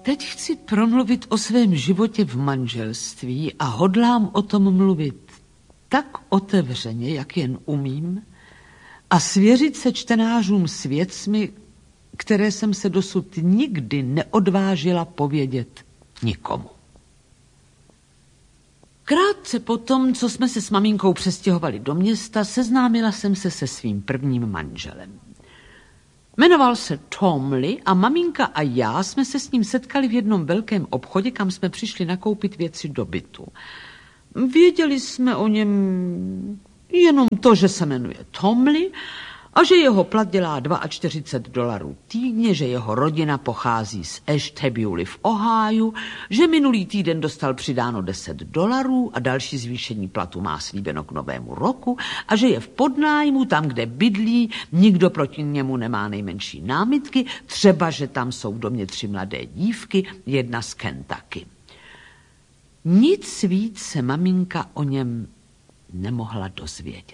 Teď chci promluvit o svém životě v manželství a hodlám o tom mluvit tak otevřeně, jak jen umím, a svěřit se čtenářům s věcmi, které jsem se dosud nikdy neodvážila povědět nikomu. Krátce potom, co jsme se s maminkou přestěhovali do města, seznámila jsem se se svým prvním manželem. Jmenoval se Tomley a maminka a já jsme se s ním setkali v jednom velkém obchodě, kam jsme přišli nakoupit věci do bytu. Věděli jsme o něm jenom to, že se jmenuje Tomley a že jeho plat dělá $42 týdně, že jeho rodina pochází z Ashtabula v Ohiu, že minulý týden dostal přidáno $10 a další zvýšení platu má slíbeno k novému roku a že je v podnájmu tam, kde bydlí, nikdo proti němu nemá nejmenší námitky, třeba, že tam jsou v domě 3 mladé dívky, jedna z Kentucky. Nic víc se maminka o něm nemohla dozvědět.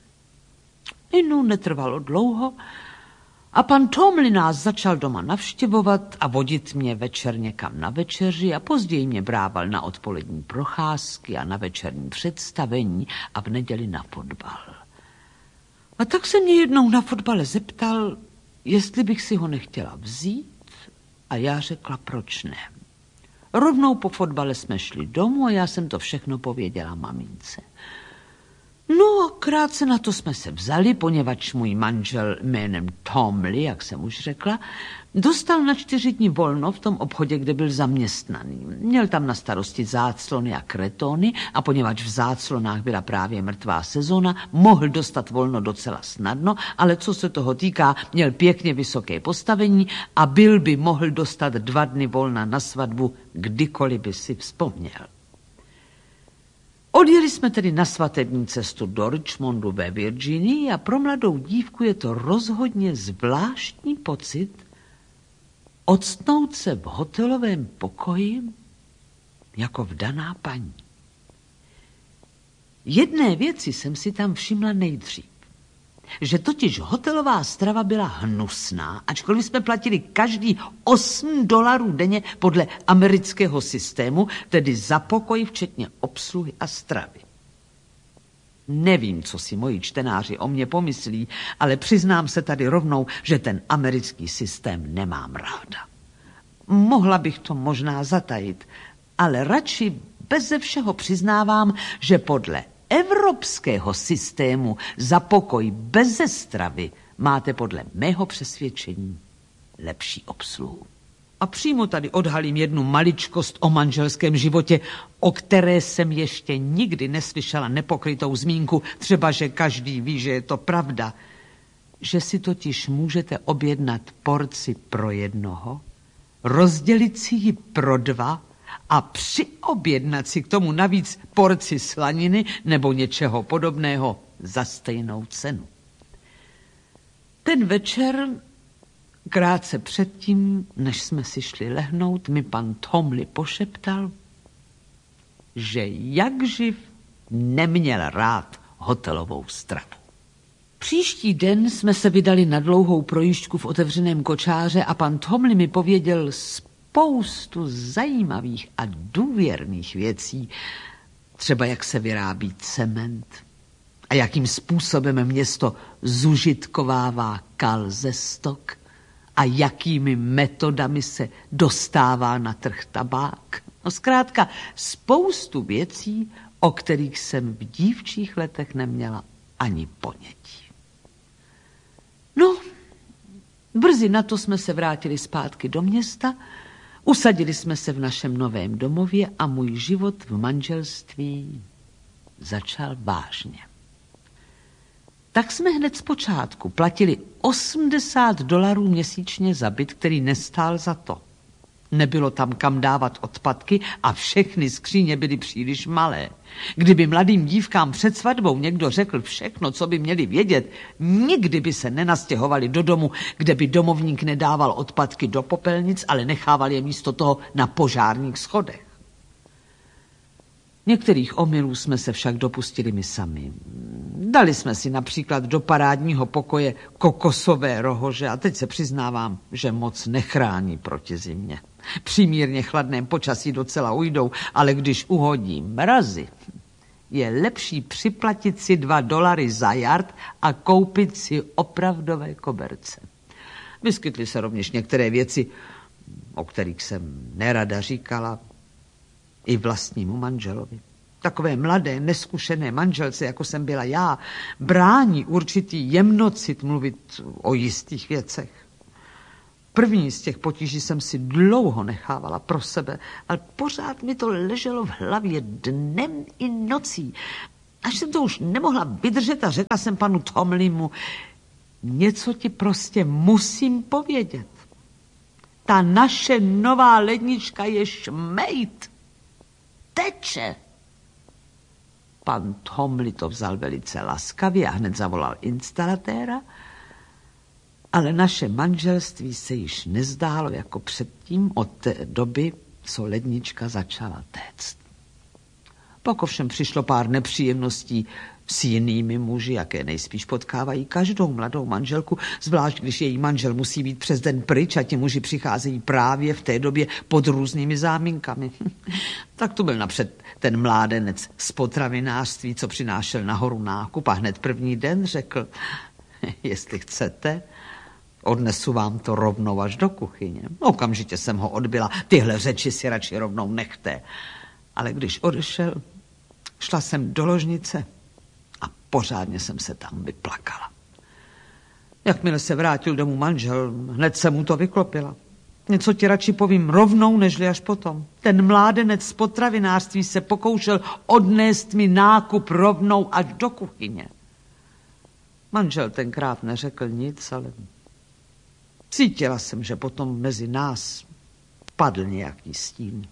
Netrvalo dlouho a pan Tomley nás začal doma navštěvovat a vodit mě večer někam na večeři a později mě brával na odpolední procházky a na večerní představení a v neděli na fotbal. A tak se mě jednou na fotbale zeptal, jestli bych si ho nechtěla vzít a já řekla, proč ne. Rovnou po fotbale jsme šli domů a já jsem to všechno pověděla mamince. No a krátce na to jsme se vzali, poněvadž můj manžel jménem Tomley, jak jsem už řekla, dostal na 4 dny volno v tom obchodě, kde byl zaměstnaný. Měl tam na starosti záclony a kretony a poněvadž v záclonách byla právě mrtvá sezona, mohl dostat volno docela snadno, ale co se toho týká, měl pěkně vysoké postavení a by mohl dostat 2 dny volna na svatbu, kdykoliv by si vzpomněl. Odjeli jsme tedy na svatební cestu do Richmondu ve Virginii a pro mladou dívku je to rozhodně zvláštní pocit octnout se v hotelovém pokoji jako vdaná paní. Jedné věci jsem si tam všimla nejdřív, že totiž hotelová strava byla hnusná, ačkoliv jsme platili každý $8 denně podle amerického systému, tedy za pokoj včetně obsluhy a stravy. Nevím, co si moji čtenáři o mě pomyslí, ale přiznám se tady rovnou, že ten americký systém nemám ráda. Mohla bych to možná zatajit, ale radši beze všeho přiznávám, že podle evropského systému za pokoj beze stravy máte podle mého přesvědčení lepší obsluhu. A přímo tady odhalím jednu maličkost o manželském životě, o které jsem ještě nikdy neslyšela nepokrytou zmínku, třeba že každý ví, že je to pravda, že si totiž můžete objednat porci pro jednoho, rozdělit si ji pro 2 a přiobjednat si k tomu navíc porci slaniny nebo něčeho podobného za stejnou cenu. Ten večer, krátce předtím, než jsme si šli lehnout, mi pan Tomley pošeptal, že jakživ neměl rád hotelovou stravu. Příští den jsme se vydali na dlouhou projížďku v otevřeném kočáře a pan Tomley mi pověděl spoustu zajímavých a důvěrných věcí, třeba jak se vyrábí cement a jakým způsobem město zužitkovává kal ze stok a jakými metodami se dostává na trh tabák. No zkrátka spoustu věcí, o kterých jsem v dívčích letech neměla ani ponětí. No, brzy na to jsme se vrátili zpátky do města, usadili jsme se v našem novém domově a můj život v manželství začal vážně. Tak jsme hned zpočátku platili $80 měsíčně za byt, který nestál za to. Nebylo tam kam dávat odpadky a všechny skříně byly příliš malé. Kdyby mladým dívkám před svatbou někdo řekl všechno, co by měli vědět, nikdy by se nenastěhovali do domu, kde by domovník nedával odpadky do popelnic, ale nechával je místo toho na požárních schodech. Některých omylů jsme se však dopustili my sami. Dali jsme si například do parádního pokoje kokosové rohože a teď se přiznávám, že moc nechrání proti zimě. Při mírně chladném počasí docela ujdou, ale když uhodí mrazy, je lepší připlatit si $2 za jard a koupit si opravdové koberce. Vyskytly se rovněž některé věci, o kterých jsem nerada říkala i vlastnímu manželovi. Takové mladé, neskušené manželce, jako jsem byla já, brání určitý jemnocit mluvit o jistých věcech. První z těch potíží jsem si dlouho nechávala pro sebe, ale pořád mi to leželo v hlavě dnem i nocí. Až jsem to už nemohla vydržet a řekla jsem panu Tomlimu, něco ti prostě musím povědět. Ta naše nová lednička je šmejt. Teče. Pan Tomli to vzal velice laskavě a hned zavolal instalatéra, ale naše manželství se již nezdálo jako předtím od té doby, co lednička začala téct. Pak ovšem přišlo pár nepříjemností s jinými muži, jaké nejspíš potkávají každou mladou manželku, zvlášť když její manžel musí být přes den pryč a ti muži přicházejí právě v té době pod různými záminkami. Tak to byl napřed ten mládenec z potravinářství, co přinášel nahoru nákup a hned první den řekl, jestli chcete, odnesu vám to rovnou až do kuchyně. Okamžitě jsem ho odbyla, tyhle řeči si radši rovnou nechte. Ale když odešel, šla jsem do ložnice a pořádně jsem se tam vyplakala. Jakmile se vrátil domů manžel, hned jsem mu to vyklopila. Něco ti radši povím rovnou, nežli až potom. Ten mládenec z potravinářství se pokoušel odnést mi nákup rovnou až do kuchyně. Manžel tenkrát neřekl nic, ale cítila jsem, že potom mezi nás padl nějaký stín.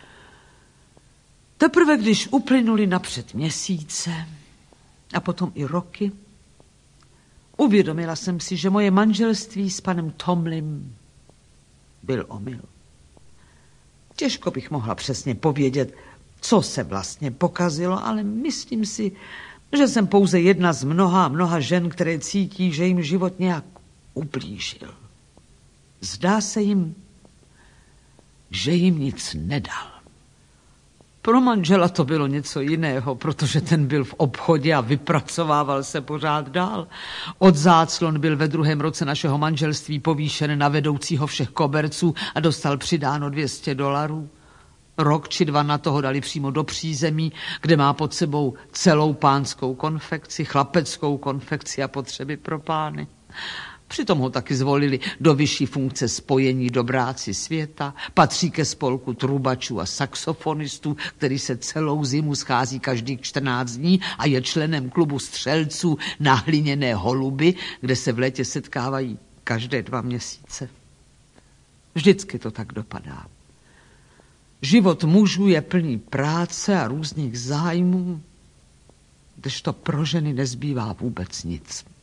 Teprve když uplynuly napřed měsíce a potom i roky, uvědomila jsem si, že moje manželství s panem Tomlim byl omyl. Těžko bych mohla přesně povědět, co se vlastně pokazilo, ale myslím si, že jsem pouze jedna z mnoha žen, které cítí, že jim život nějak ublížil. Zdá se jim, že jim nic nedal. Pro manžela to bylo něco jiného, protože ten byl v obchodě a vypracovával se pořád dál. Od záclon byl ve 2. roce našeho manželství povýšen na vedoucího všech koberců a dostal přidáno $200. Rok či 2 na toho dali přímo do přízemí, kde má pod sebou celou pánskou konfekci, chlapeckou konfekci a potřeby pro pány. Přitom ho taky zvolili do vyšší funkce spojení dobráci světa, patří ke spolku trubačů a saxofonistů, který se celou zimu schází každých 14 dní a je členem klubu střelců na hliněné holuby, kde se v létě setkávají každé 2 měsíce. Vždycky to tak dopadá. Život mužů je plný práce a různých zájmů, kdežto pro ženy nezbývá vůbec nic.